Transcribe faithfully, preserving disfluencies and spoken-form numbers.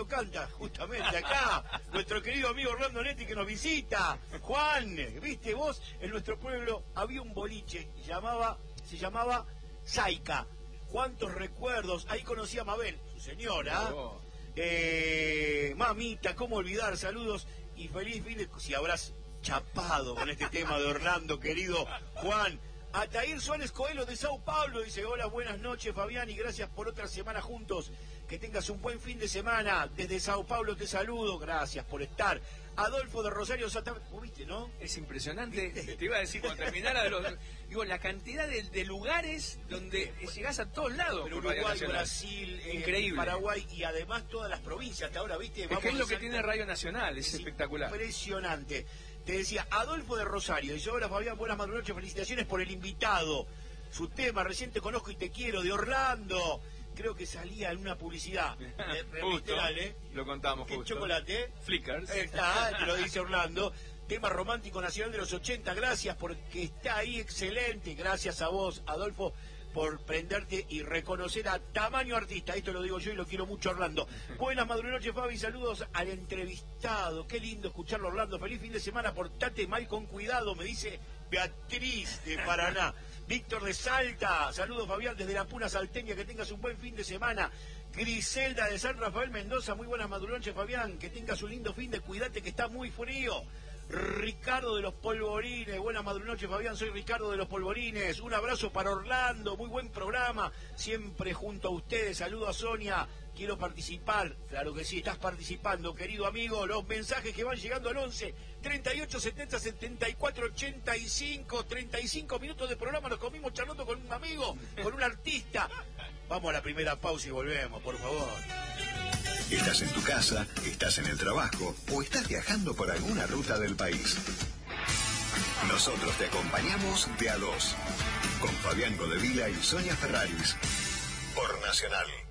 Orlando canta, justamente acá, nuestro querido amigo Orlando Netti que nos visita. Juan, viste vos, en nuestro pueblo había un boliche, llamaba, se llamaba Saica. ¿Cuántos recuerdos? Ahí conocí a Mabel, su señora. Oh. Eh, mamita, cómo olvidar, saludos y feliz fin de... Si habrás chapado con este tema de Orlando, querido Juan. Atair Suárez Coelho de Sao Paulo dice: hola, buenas noches Fabián y gracias por otra semana juntos, que tengas un buen fin de semana. Desde Sao Paulo te saludo, gracias por estar. Adolfo de Rosario Santa... ¿Viste, no? Es impresionante. ¿Viste? Te iba a decir cuando terminara de los... Digo, la cantidad de, de lugares donde llegás a todos lados. Pero Uruguay, Brasil, increíble. Eh, Paraguay y además todas las provincias. Hasta ahora, ¿viste? Vamos es que es lo que tiene Radio Nacional, es, es espectacular. Impresionante. Te decía, Adolfo de Rosario, dice: hola Fabián, buenas madrugadas, felicitaciones por el invitado. Su tema, recién te conozco y te quiero, de Orlando. Creo que salía en una publicidad. Justo, ¿eh? Lo contamos justo. Chocolate. Flickers. Está, te lo dice Orlando. Tema romántico nacional de los ochenta, gracias porque está ahí, excelente. Gracias a vos, Adolfo, por prenderte y reconocer a tamaño artista. Esto lo digo yo y lo quiero mucho, Orlando. Buenas madrugadas, Fabi, saludos al entrevistado. Qué lindo escucharlo, Orlando. Feliz fin de semana, portate mal con cuidado, me dice Beatriz de Paraná. Víctor de Salta, saludos Fabián desde la Puna Salteña, que tengas un buen fin de semana. Griselda de San Rafael Mendoza, muy buenas madrugadas, Fabián, que tengas un lindo fin de, cuídate que está muy frío. Ricardo de los Polvorines, buenas madrugadas, Fabián, soy Ricardo de los Polvorines, un abrazo para Orlando, muy buen programa, siempre junto a ustedes, saludo a Sonia, quiero participar, claro que sí, estás participando, querido amigo, los mensajes que van llegando al once, treinta y ocho, setenta, setenta y cuatro, ochenta y cinco, treinta y cinco minutos de programa, nos comimos charlando con un amigo, con un artista. Vamos a la primera pausa y volvemos, por favor. Estás en tu casa, estás en el trabajo o estás viajando por alguna ruta del país. Nosotros te acompañamos de a dos, con Fabián Godevila y Sonia Ferraris, por Nacional.